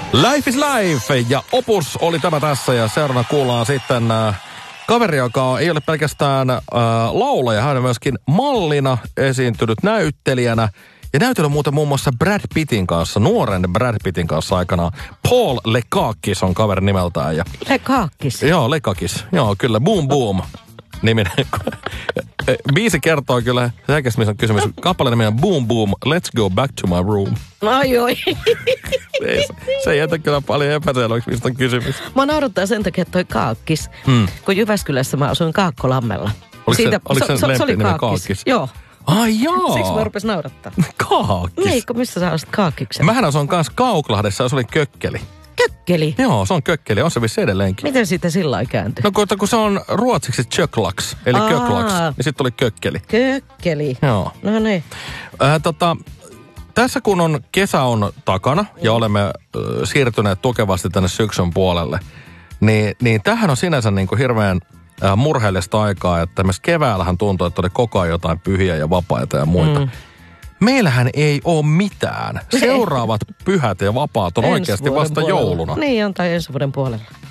Life is Life ja Opus oli tämä tässä ja seuraavana kuullaan sitten kaveri, joka ei ole pelkästään laulaja, hän on myöskin mallina esiintynyt näyttelijänä. Ja näytellyt muuten muun muassa Brad Pittin kanssa, nuoren Brad Pittin kanssa aikanaan. Paul Lekakis on kaverin nimeltään. Ja Lekakis? Joo, Lekakis. Joo, kyllä. Boom Boom niminen. Biisi kertoo kyllä, missä on kysymys. Kappaleen nimi on Boom Boom, Let's Go Back to My Room. Ai. Se ei jätä kyllä paljon epäselväksi, mistä on kysymys. Mä naurattaa sen takia, että toi Kaakkis. Kun Jyväskylässä mä asuin Kaakkolammella. Oliko se lempi Kaakkis? Joo. Ai joo. Siksi mä rupesin naurattaa. Kaakkis. Niin, missä sä asut Kaakkiksen? Mähän asun kanssa Kauklahdessa ja se oli Kökkeli. Kökkeli? Joo, se on Kökkeli. On se vissi edelleenkin. Miten siitä sillä kääntyi? No kun se on ruotsiksi Köklaks, eli Köklaks. Ja sitten tuli Kökkeli. Kökkeli. Joo. No niin. Tässä kun kesä on takana ja olemme siirtyneet tukevasti tänne syksyn puolelle, niin tämähän on sinänsä niin kuin hirveän murheellista aikaa, että myös keväällähän tuntuu, että oli koko ajan jotain pyhiä ja vapaita ja muita. Meillähän ei ole mitään. Seuraavat pyhät ja vapaat on oikeasti vasta jouluna. Niin on, tai ensi vuoden puolella.